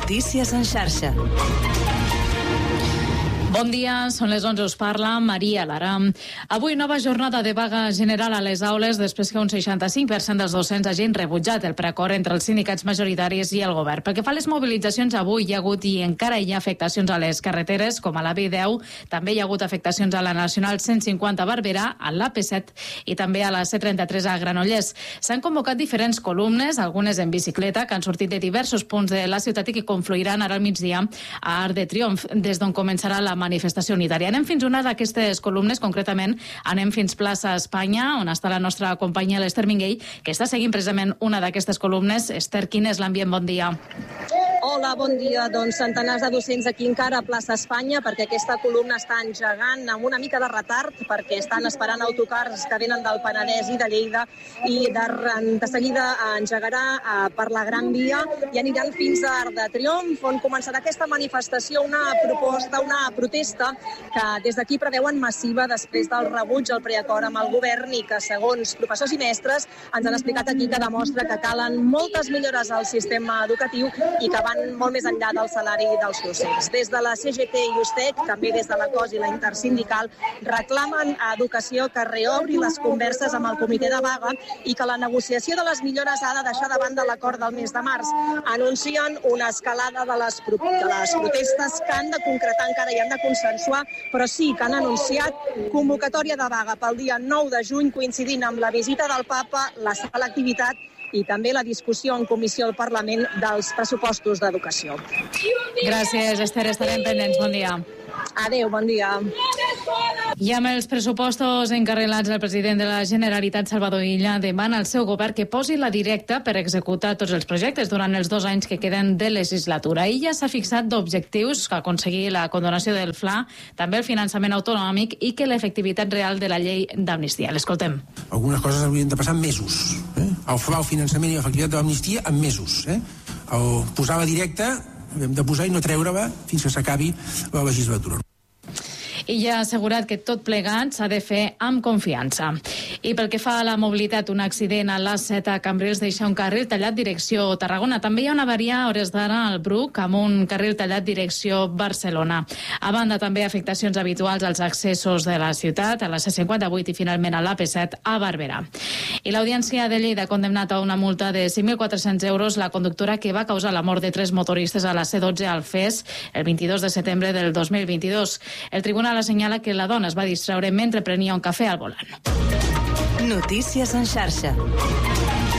Notícies en xarxa. Bon dia, són les 11, us parla Maria Lara. Avui nova jornada de vaga general a les aules després que un 65% dels docents hagin rebutjat el preacord entre els sindicats majoritaris i el govern. Pel que fa a les mobilitzacions, avui hi ha hagut i encara hi ha afectacions a les carreteres, com a la B10, també hi ha hagut afectacions a la Nacional 150 a Barberà, a l'AP7 i també a la C33 a Granollers. S'han convocat diferents columnes, algunes en bicicleta, que han sortit de diversos punts de la ciutat i que confluiran ara al migdia a Arc de Triomf, des d'on començarà la manifestació unitària. Anem fins a una d'aquestes columnes, concretament anem fins Plaça Espanya, on està la nostra companya l'Ester Minguell, que està seguint precisament una d'aquestes columnes. Ester, quin és l'ambient? Bon dia. Hola, bon dia. Doncs centenars de docents aquí encara a Plaça Espanya, perquè aquesta columna està engegant amb una mica de retard, perquè estan esperant autocars que venen del Penedès i de Lleida, i de seguida engegarà per la Gran Via i aniran fins a Arc de Triomf, on començarà aquesta manifestació, una protesta que des d'aquí preveuen massiva després del rebuig al preacord amb el govern i que, segons professors i mestres, ens han explicat aquí que demostra que calen moltes millores al sistema educatiu i que van molt més enllà del salari dels docents. Des de la CGT i USTEC, també des de la COS i la Intersindical, reclamen a Educació que reobri les converses amb el comitè de vaga i que la negociació de les millores ha de deixar de banda l'acord del mes de març. Anuncien una escalada de les protestes que han de concretar encara i han de consensuar, però sí que han anunciat convocatòria de vaga pel dia 9 de juny, coincidint amb la visita del Papa, la selectivitat i també la discussió en comissió al Parlament dels pressupostos d'educació. Gràcies, Ester. Estarem pendents. Bon dia. Adéu, bon dia. I amb els pressupostos encarrilats, el president de la Generalitat, Salvador Illa, demana al seu govern que posi la directa per executar tots els projectes durant els 2 anys que queden de legislatura. Illa s'ha fixat d'objectius que aconseguir la condonació del FLA, també el finançament autonòmic i que l'efectivitat real de la llei d'amnistia. L'escoltem. Algunes coses haurien de passar en mesos. El FLA, el finançament i l'efectivitat de l'amnistia en mesos. El posar la directa hem de posar i no treure-la fins que s'acabi la legislatura. I ja ha assegurat que tot plegat s'ha de fer amb confiança. I pel que fa a la mobilitat, un accident a l'A7 a Cambrils deixa un carril tallat direcció Tarragona. També hi ha una avaria a hores d'ara al Bruc amb un carril tallat direcció Barcelona. A banda, també afectacions habituals als accessos de la ciutat, a la C58 i finalment a l'AP7 a Barberà. I l'Audiència de Lleida ha condemnat a una multa de 5.400 euros la conductora que va causar la mort de 3 motoristes a la C12 al FES el 22 de setembre del 2022. El tribunal assenyala que la dona es va distreure mentre prenia un cafè al volant. Notícies en xarxa.